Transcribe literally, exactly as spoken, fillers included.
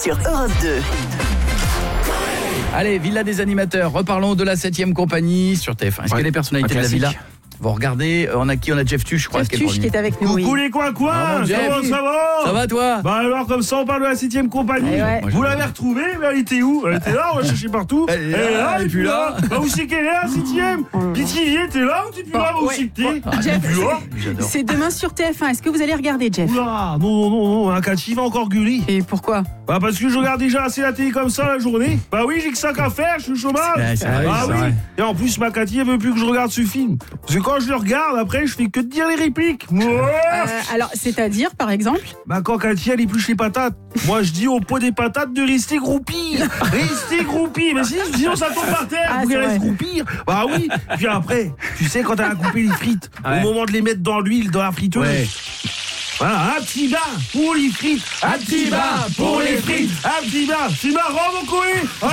sur Europe deux. Allez, Villa des animateurs, reparlons de la septième compagnie sur T F un. Est-ce Ouais, qu'il y a des personnalités de la classique. Villa ? Vous regardez, on a qui ? On a Jeff Tuch, je crois. Jeff qui est le Tuch qui premier. est avec nous. Coucou oui. les coins coins, Ah, bon, Jeff. comment ça va? Ça va toi ? Bah alors comme ça on parle de la septième compagnie. Eh ouais. Vous l'avez retrouvée, mais elle était où? Elle était là, on l'a cherché partout. Elle est là, elle est plus là. Bah où c'est qu'elle est la septième? Pitivier, t'es là ou t'es plus là? Bon, Où ouais. c'est que t'es? Ah, Jeff, plus là. J'adore. c'est demain sur T F un. Est-ce que vous allez regarder, Jeff ? Oula, non, non, non, non, un catchy va encore gueuler. Et pourquoi ? Bah parce que je regarde déjà assez la télé comme ça la journée. Bah oui, j'ai que ça qu'à faire, je suis au chômage. Ouais, c'est vrai, bah c'est oui. vrai. Et en plus, ma Cathy, elle veut plus que je regarde ce film. Parce que quand je le regarde, après, je fais que de dire les répliques. Ouais. Euh, Alors, c'est-à-dire, par exemple ? Bah quand Cathy, elle épluche les patates, moi je dis au pot des patates de rester groupi. Rester groupi. Mais si, sinon ça tombe par terre, Ah, vous c'est reste vrai. groupir. Bah oui. Puis après, tu sais, quand elle a coupé les frites, Ouais. au moment de les mettre dans l'huile, dans la friteuse. Ouais. Voilà, un petit bain pour les frites, un petit bain pour les frites, un petit bain. C'est marrant, mon couille.